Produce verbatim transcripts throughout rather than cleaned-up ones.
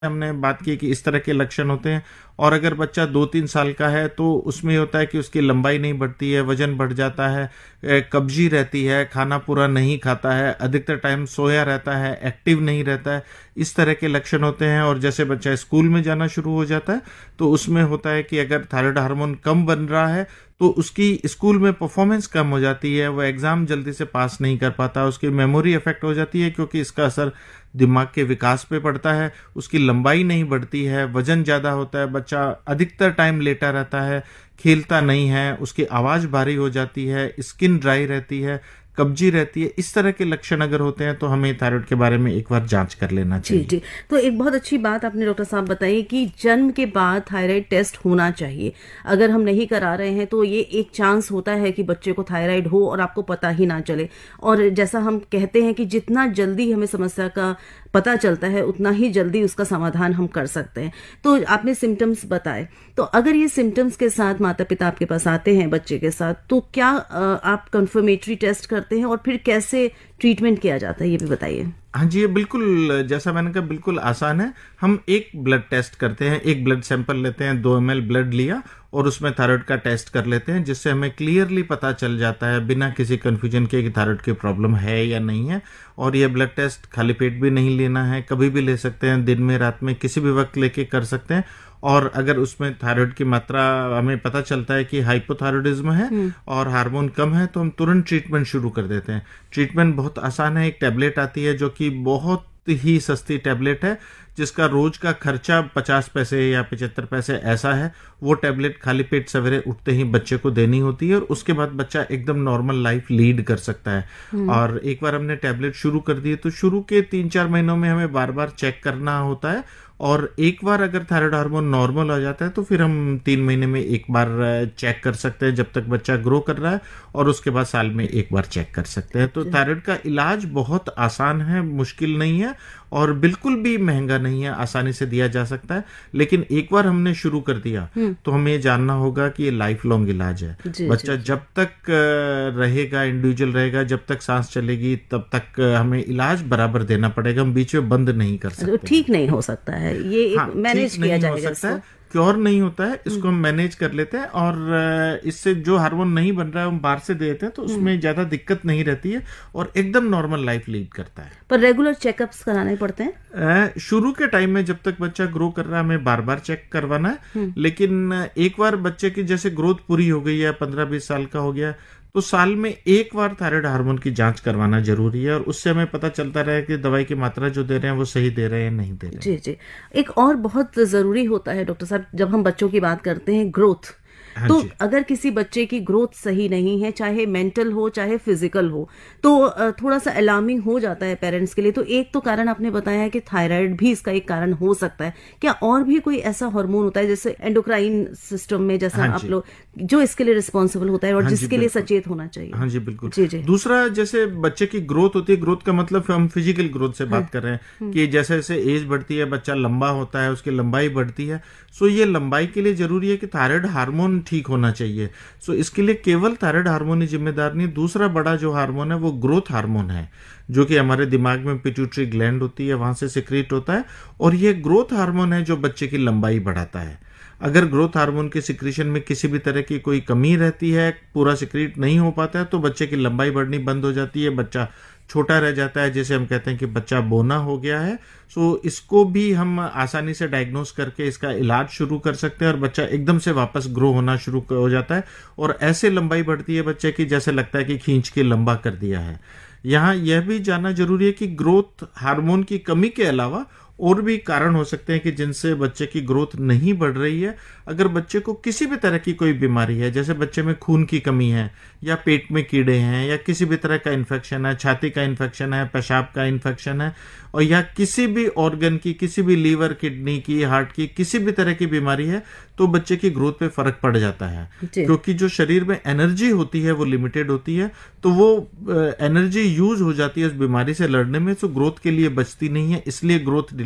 हमने बात की कि इस तरह के लक्षण होते हैं। और अगर बच्चा दो तीन साल का है तो उसमें होता है कि उसकी लंबाई नहीं बढ़ती है, वजन बढ़ जाता है, कब्जी रहती है, खाना पूरा नहीं खाता है, अधिकतर टाइम सोया रहता है, एक्टिव नहीं रहता है, इस तरह के लक्षण होते हैं। और जैसे बच्चा स्कूल में जाना शुरू हो जाता है तो उसमें होता है कि अगर थायराइड हार्मोन कम बन रहा है तो उसकी स्कूल में परफॉर्मेंस कम हो जाती है, वो एग्जाम जल्दी से पास नहीं कर पाता, उसकी मेमोरी इफेक्ट हो जाती है क्योंकि इसका असर दिमाग के विकास पे पड़ता है, उसकी लंबाई नहीं बढ़ती है, वजन ज्यादा होता है, बच्चा अधिकतर टाइम लेटा रहता है, खेलता नहीं है, उसकी आवाज भारी हो जाती है, स्किन ड्राई रहती है, कब्जी रहती है। इस तरह के लक्षण अगर होते हैं तो हमें थायराइड के बारे में एक बार जांच कर लेना चाहिए। जी जी, तो एक बहुत अच्छी बात आपने डॉक्टर साहब बताई कि जन्म के बाद थायराइड टेस्ट होना चाहिए। अगर हम नहीं करा रहे हैं तो ये एक चांस होता है कि बच्चे को थायराइड हो और आपको पता ही ना चले। और जैसा हम कहते हैं कि जितना जल्दी हमें समस्या का पता चलता है उतना ही जल्दी उसका समाधान हम कर सकते हैं। तो आपने सिम्टम्स बताए, तो अगर ये सिम्टम्स के साथ माता पिता आपके पास आते हैं बच्चे के साथ, तो क्या आप कंफर्मेटरी टेस्ट करते हैं और फिर कैसे ट्रीटमेंट किया जाता है, ये भी बताइए। हाँ जी, ये बिल्कुल जैसा मैंने कहा बिल्कुल आसान है। हम एक ब्लड टेस्ट करते हैं, एक ब्लड सैंपल लेते हैं, दो एम एल ब्लड लिया और उसमें थायराइड का टेस्ट कर लेते हैं, जिससे हमें क्लियरली पता चल जाता है बिना किसी कंफ्यूजन के कि थायराइड की प्रॉब्लम है या नहीं है। और ये ब्लड टेस्ट खाली पेट भी नहीं लेना है, कभी भी ले सकते हैं, दिन में रात में किसी भी वक्त लेके कर सकते हैं। और अगर उसमें थायराइड की मात्रा हमें पता चलता है कि हाइपोथायराइडिज्म है और हार्मोन कम है तो हम तुरंत ट्रीटमेंट शुरू कर देते हैं। ट्रीटमेंट बहुत आसान है, एक टैबलेट आती है जो कि बहुत ही सस्ती टैबलेट है, जिसका रोज का खर्चा पचास पैसे या पचहत्तर पैसे ऐसा है। वो टैबलेट खाली पेट सवेरे उठते ही बच्चे को देनी होती है और उसके बाद बच्चा एकदम नॉर्मल लाइफ लीड कर सकता है। और एक बार हमने टैबलेट शुरू कर दी तो शुरू के तीन चार महीनों में हमें बार बार चेक करना होता है। और एक बार अगर थायराइड हार्मोन नॉर्मल हो जाता है तो फिर हम तीन महीने में एक बार चेक कर सकते हैं जब तक बच्चा ग्रो कर रहा है, और उसके बाद साल में एक बार चेक कर सकते हैं। तो थायराइड का इलाज बहुत आसान है, मुश्किल नहीं है और बिल्कुल भी महंगा नहीं है, आसानी से दिया जा सकता है। लेकिन एक बार हमने शुरू कर दिया तो हमें जानना होगा कि ये लाइफ लॉन्ग इलाज है। जी, बच्चा जी, जब तक रहेगा, इंडिविजुअल रहेगा, जब तक सांस चलेगी तब तक हमें इलाज बराबर देना पड़ेगा, हम बीच में बंद नहीं कर सकते। ठीक नहीं हो सकता है ये, हाँ, मैनेज किया जाएगा, क्योर नहीं होता है, इसको हम मैनेज कर लेते हैं। और इससे जो हार्मोन नहीं बन रहा है हम बाहर से देते हैं तो उसमें ज्यादा दिक्कत नहीं रहती है और एकदम नॉर्मल लाइफ लीड करता है। पर रेगुलर चेकअप्स कराने पड़ते हैं शुरू के टाइम में, जब तक बच्चा ग्रो कर रहा है हमें बार बार चेक करवाना है। लेकिन एक बार बच्चे की जैसे ग्रोथ पूरी हो गई है, पंद्रह बीस साल का हो गया, तो साल में एक बार थायराइड हार्मोन की जांच करवाना जरूरी है और उससे हमें पता चलता रहे कि दवाई की मात्रा जो दे रहे हैं वो सही दे रहे हैं या नहीं दे रहे हैं। जी जी, एक और बहुत जरूरी होता है डॉक्टर साहब, जब हम बच्चों की बात करते हैं ग्रोथ, हाँ, तो अगर किसी बच्चे की ग्रोथ सही नहीं है, चाहे मेंटल हो चाहे फिजिकल हो, तो थोड़ा सा अलार्मिंग हो जाता है पेरेंट्स के लिए। तो एक तो कारण आपने बताया है कि थायराइड भी इसका एक कारण हो सकता है, क्या और भी कोई ऐसा हार्मोन होता है जैसे एंडोक्राइन सिस्टम में, जैसा हाँ आप लोग जो इसके लिए रिस्पॉन्सिबल होता है और हाँ जिसके लिए सचेत होना चाहिए? हाँ जी बिल्कुल। जी जी। दूसरा, जैसे बच्चे की ग्रोथ होती है, ग्रोथ का मतलब हम फिजिकल ग्रोथ से बात कर रहे हैं कि जैसे जैसे एज बढ़ती है बच्चा लंबा होता है, उसकी लंबाई बढ़ती है। सो ये लंबाई के लिए जरूरी है कि थायराइड हार्मोन ठीक होना चाहिए। सो इसके लिए केवल थायराइड हार्मोन ही जिम्मेदार नहीं, दूसरा बड़ा जो हार्मोन है वो ग्रोथ हार्मोन है, जो कि हमारे दिमाग में पिट्यूटरी ग्लैंड होती है, वहां से सिक्रीट होता है। और ये ग्रोथ हार्मोन है जो बच्चे की लंबाई बढ़ाता है। अगर ग्रोथ हार्मोन के सिक्रीशन में किसी भी तरह की कोई कमी रहती है, पूरा सिक्रीट नहीं हो पाता है, तो बच्चे की लंबाई बढ़नी बंद हो जाती है, बच्चा छोटा रह जाता है, जैसे हम कहते हैं कि बच्चा बोना हो गया है। सो इसको भी हम आसानी से डायग्नोस करके इसका इलाज शुरू कर सकते हैं और बच्चा एकदम से वापस ग्रो होना शुरू हो जाता है और ऐसे लंबाई बढ़ती है बच्चे की जैसे लगता है कि खींच के लंबा कर दिया है। यहाँ यह भी जानना जरूरी है कि ग्रोथ हार्मोन की कमी के अलावा और भी कारण हो सकते हैं कि जिनसे बच्चे की ग्रोथ नहीं बढ़ रही है। अगर बच्चे को किसी भी तरह की कोई बीमारी है, जैसे बच्चे में खून की कमी है या पेट में कीड़े हैं या किसी भी तरह का इन्फेक्शन है, छाती का इन्फेक्शन है, पेशाब का इन्फेक्शन है, और या किसी भी ऑर्गन की, किसी भी लीवर, किडनी की, हार्ट की किसी भी तरह की बीमारी है, तो बच्चे की ग्रोथ पे फर्क पड़ जाता है। क्योंकि जो शरीर में एनर्जी होती है वो लिमिटेड होती है, तो वो एनर्जी यूज हो जाती है उस बीमारी से लड़ने में, तो ग्रोथ के लिए बचती नहीं है, इसलिए ग्रोथ डिले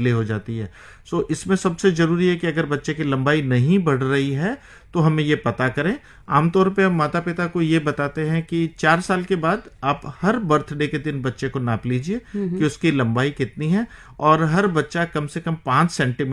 डिले हो जाती है। सो so, इसमें सबसे जरूरी है कि अगर बच्चे की लंबाई नहीं बढ़ रही है तो हमें ये पता करें। आमतौर पे हम माता पिता को ये बताते हैं कि चार साल के बाद आप हर बर्थडे के दिन बच्चे को नाप लीजिए कि उसकी लंबाई कितनी है, और हर बच्चा कम से कम पांच सेंटीमीटर